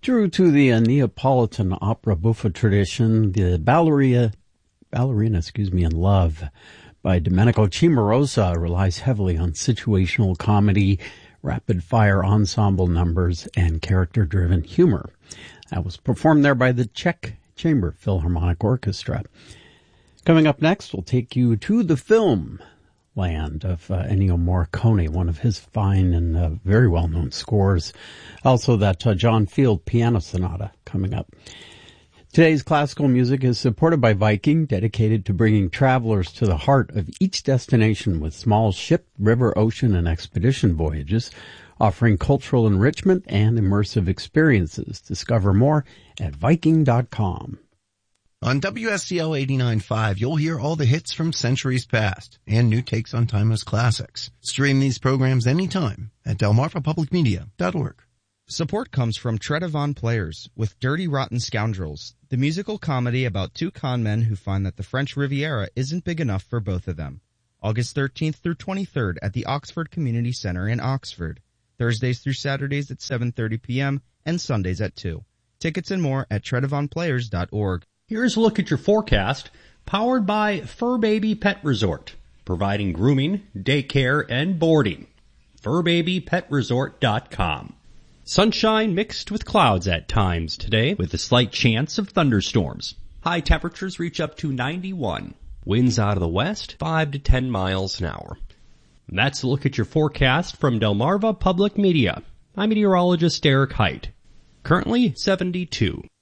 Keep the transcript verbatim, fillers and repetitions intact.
True to the uh, Neapolitan opera buffa tradition, the ballerina, ballerina, excuse me, in Love by Domenico Cimarosa relies heavily on situational comedy, rapid-fire ensemble numbers, and character-driven humor. That was performed there by the Czech Chamber Philharmonic Orchestra. Coming up next, we'll take you to the film land of uh, Ennio Morricone, one of his fine and uh, very well-known scores. Also that uh, John Field Piano Sonata coming up. Today's classical music is supported by Viking, dedicated to bringing travelers to the heart of each destination with small ship, river, ocean, and expedition voyages, offering cultural enrichment and immersive experiences. Discover more at Viking dot com. On W S C L eighty-nine point five, you'll hear all the hits from centuries past and new takes on timeless classics. Stream these programs anytime at delmarva public media dot org. Support comes from Tredavon Players with Dirty Rotten Scoundrels, the musical comedy about two con men who find that the French Riviera isn't big enough for both of them. August thirteenth through twenty-third at the Oxford Community Center in Oxford. Thursdays through Saturdays at seven thirty p.m. and Sundays at two. Tickets and more at tredavon players dot org. Here's a look at your forecast, powered by Fur Baby Pet Resort, providing grooming, daycare, and boarding. fur baby pet resort dot com. Sunshine mixed with clouds at times today, with a slight chance of thunderstorms. High temperatures reach up to ninety-one. Winds out of the west, five to ten miles an hour. That's a look at your forecast from Delmarva Public Media. I'm meteorologist Eric Height. Currently seventy-two.